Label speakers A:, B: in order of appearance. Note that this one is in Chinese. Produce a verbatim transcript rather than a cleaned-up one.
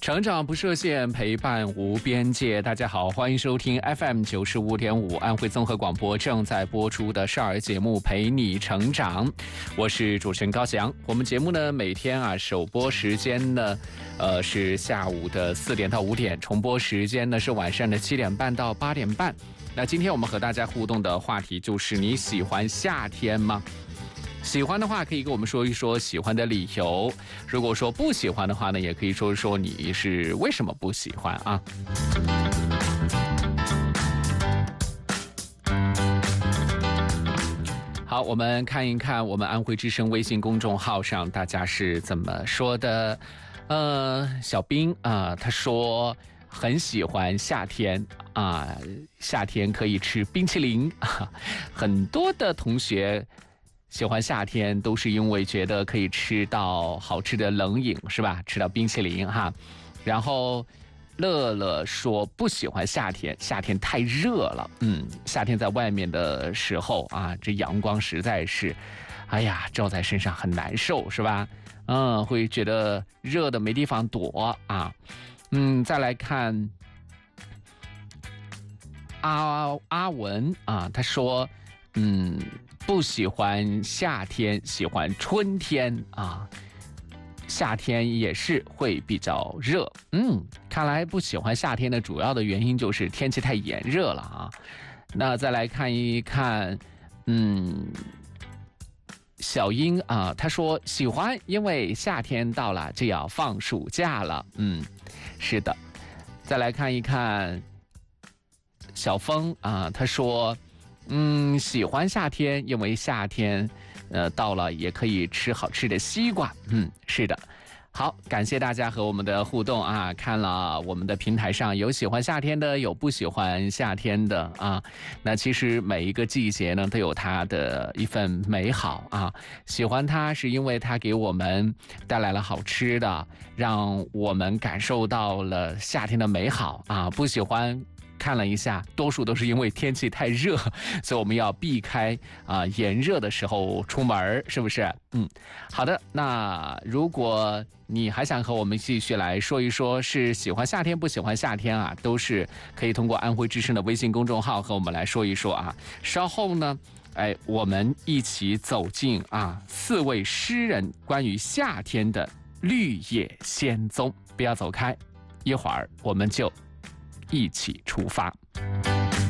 A: 成长不设限，陪伴无边界。大家好，欢迎收听 F M 九十五点五安徽综合广播正在播出的少儿节目《陪你成长》，我是主持人高翔。我们节目呢，每天啊首播时间呢，呃是下午的四点到五点，重播时间呢是晚上的七点半到八点半。那今天我们和大家互动的话题就是你喜欢夏天吗？喜欢的话可以跟我们说一说喜欢的理由，如果说不喜欢的话呢，也可以说一说你是为什么不喜欢啊。好，我们看一看我们安徽之声微信公众号上大家是怎么说的。呃，小兵啊、呃，他说很喜欢夏天啊、呃，夏天可以吃冰淇淋啊，很多的同学喜欢夏天都是因为觉得可以吃到好吃的冷饮，是吧？吃到冰淇淋哈。然后乐乐说不喜欢夏天，夏天太热了。嗯，夏天在外面的时候啊，这阳光实在是，哎呀，照在身上很难受，是吧？嗯，会觉得热的没地方躲啊。嗯，再来看阿阿文啊，他说，嗯。不喜欢夏天，喜欢春天啊。夏天也是会比较热，嗯，看来不喜欢夏天的主要的原因就是天气太炎热了啊。那再来看一看，嗯，小英啊，他说喜欢，因为夏天到了就要放暑假了，嗯，是的。再来看一看小峰啊，他说。嗯，喜欢夏天，因为夏天，呃，到了也可以吃好吃的西瓜。嗯，是的。好，感谢大家和我们的互动啊！看了我们的平台上有喜欢夏天的，有不喜欢夏天的啊。那其实每一个季节呢，都有它的一份美好啊。喜欢它是因为它给我们带来了好吃的，让我们感受到了夏天的美好啊。不喜欢。看了一下，多数都是因为天气太热，所以我们要避开啊、呃、炎热的时候出门，是不是？嗯，好的。那如果你还想和我们继续来说一说，是喜欢夏天不喜欢夏天啊，都是可以通过安徽之声的微信公众号和我们来说一说啊。稍后呢，哎，我们一起走进啊四位诗人关于夏天的绿野仙踪，不要走开，一会儿我们就。一起出发。